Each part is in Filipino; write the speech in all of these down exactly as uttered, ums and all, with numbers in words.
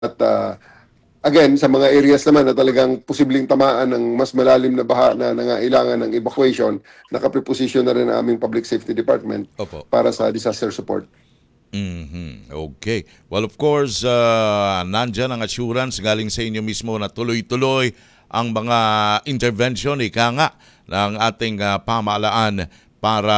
At uh, again, sa mga areas naman na talagang posibleng tamaan ng mas malalim na baha na nangailangan ng evacuation, nakapreposition na rin ang aming Public Safety Department Opo. para sa disaster support. Mhm. Okay. Well, of course, uh, nandyan ang assurance galing sa inyo mismo na tuloy-tuloy ang mga intervention, ika nga, ng ating uh, pamahalaan para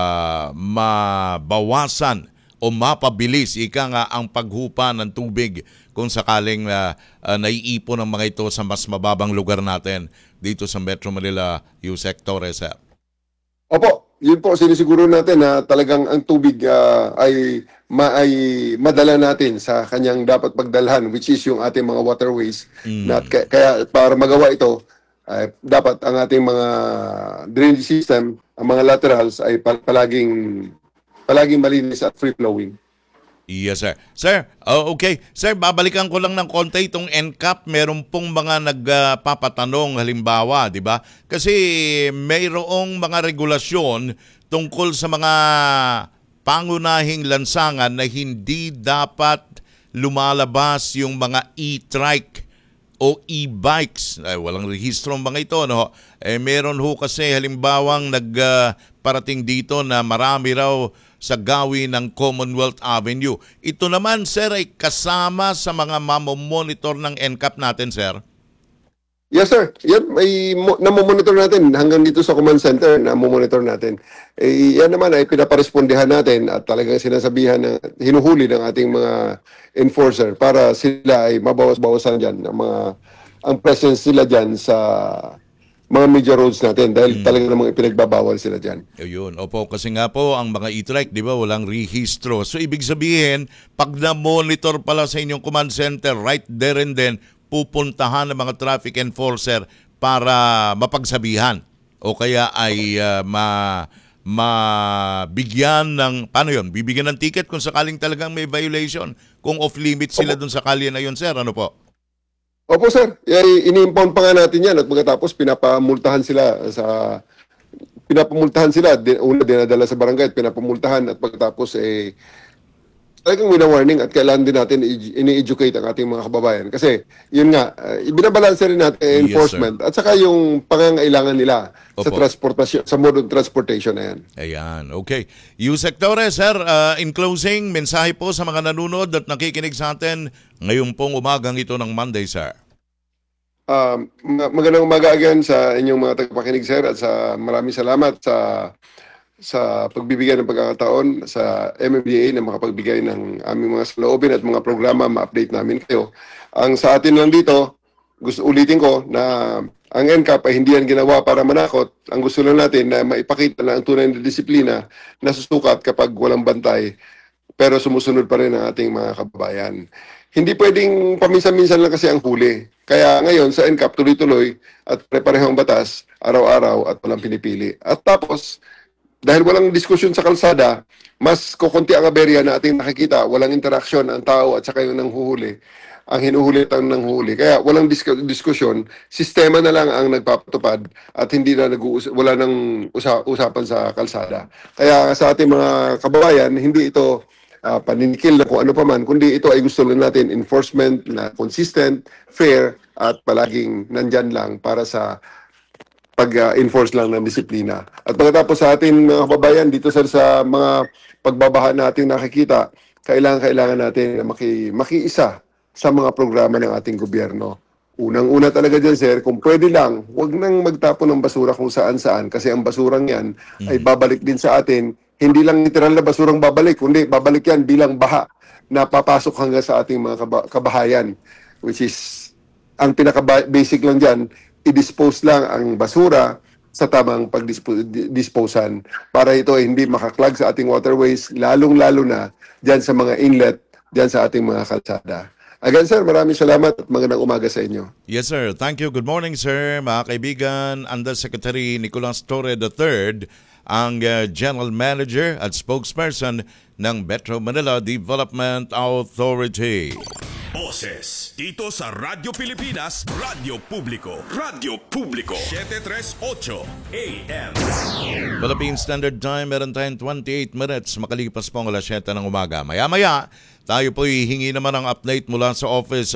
mabawasan o mapabilis, ika nga, ang paghupa ng tubig kung sakaling uh, uh, naiipon ang mga ito sa mas mababang lugar natin dito sa Metro Manila, Yusek Torres, sir. Opo, yun po sinisiguro natin na talagang ang tubig ah, ay, ma, ay madala natin sa kanyang dapat pagdalhan, which is yung ating mga waterways. Na, Mm. kaya, kaya para magawa ito, ay dapat ang ating mga drainage system, ang mga laterals ay pa- palaging palaging malinis at free flowing. Yes, sir. Sir, oh, okay. Sir, babalikan ko lang ng konti itong N C A P. Meron pong mga nagpapatanong, halimbawa, di ba? Kasi mayroong mga regulasyon tungkol sa mga pangunahing lansangan na hindi dapat lumalabas yung mga e-trike o e-bikes. Ay, walang rehistro ang mga ito, no? Eh, meron ho kasi halimbawang nagparating dito na marami raw sa gawin ng Commonwealth Avenue. Ito naman, sir, ay kasama sa mga mamomonitor ng N C A P natin, sir. Yes, sir. Yan, may mo- namomonitor natin hanggang dito sa command center, namomonitor natin. Eh, yan naman ay pinaparespondihan natin at talagang sinasabihan, na, hinuhuli ng ating mga enforcer para sila ay mabawas-bawasan dyan, ang mga, ang presence sila dyan sa mga major roads natin dahil Mm. talaga namang ipinagbabawal sila dyan. Ayun, opo, kasi nga po ang mga e-trike, di ba, walang rehistro. So, ibig sabihin, pag na-monitor pala sa inyong command center, right there and then, pupuntahan ng mga traffic enforcer para mapagsabihan o kaya ay uh, ma mabigyan ng, paano yun, bibigyan ng ticket kung sakaling talagang may violation, kung off-limit sila Opo, dun sa kalye na yun, sir, ano po? Opo sir. Ay, ini-impound pa nga natin yan at pagkatapos pinapamultahan sila sa pinapamultahan sila. Di- Una dinadala sa barangay at pinapamultahan at pagkatapos eh talagang wina-warning at kailangan din natin i- ini-educate ang ating mga kababayan. Kasi, yun nga, uh, ibinabalanse rin natin ang Yes, sir. enforcement at saka yung pangangailangan nila sa Opo. transportasyon, sa mode of transportation na yan. Ayan, okay. Yusek Torres, sir, uh, in closing, mensahe po sa mga nanonood at nakikinig sa atin ngayong pong umagang ito ng Monday, sir. Um, ma- magandang umaga again sa inyong mga tagapakinig, sir, at sa maraming salamat sa sa pagbibigay ng pagkakataon sa M M D A na makapagbigay ng aming mga saloobin at mga programa, ma-update namin kayo. Ang sa atin lang dito, gusto ulitin ko na ang N C A P ay hindi yan ginawa para manakot. Ang gusto lang natin na maipakita na ang tunay na disiplina na susukat kapag walang bantay pero sumusunod pa rin ang ating mga kababayan. Hindi pwedeng paminsan-minsan lang kasi ang huli. Kaya ngayon sa N C A P tuloy-tuloy at preparehong batas, araw-araw at walang pinipili. At tapos, dahil walang diskusyon sa kalsada, mas kukunti ang aberya na ating nakikita. Walang interaksyon ang tao at saka yung nanghuhuli. Ang hinuhuli at ang nanghuhuli. Kaya walang disk- diskusyon, sistema na lang ang nagpapatupad at hindi na nag wala nang usa- usapan sa kalsada. Kaya sa ating mga kababayan, hindi ito ah, paninikil na kung ano pa man, kundi ito ay gusto lang natin enforcement na consistent, fair, at palaging nandyan lang para sa pag-enforce lang ng disiplina. At pagkatapos sa ating mga kababayan dito sir sa mga pagbabaha natin nakikita, kailangan-kailangan natin na maki, makiisa sa mga programa ng ating gobyerno. Unang-una talaga dyan sir, kung pwede lang, huwag nang magtapon ng basura kung saan-saan kasi ang basurang yan ay Mhm. babalik din sa atin. Hindi lang literal na basurang babalik, kundi babalik yan bilang baha na papasok hanggang sa ating mga kaba- kabahayan, which is ang pinaka-basic lang dyan, i-dispose lang ang basura sa tamang pag-disposan para ito ay hindi makaklag sa ating waterways, lalong-lalo na dyan sa mga inlet, dyan sa ating mga kalsada. Again, sir, maraming salamat at magandang umaga sa inyo. Yes, sir. Thank you. Good morning, sir. Mga kaibigan, Undersecretary Nicolas Torre the third, ang uh, General Manager at Spokesperson ng Metro Manila Development Authority. Boses dito sa Radyo Pilipinas, Radyo Publiko, Radyo Publiko, seven thirty-eight A M. Philippine Standard Time, meron tayong twenty-eight minutes makalipas po ang alas siyete ng umaga. Maya-maya, tayo po hihingi naman ng update mula sa office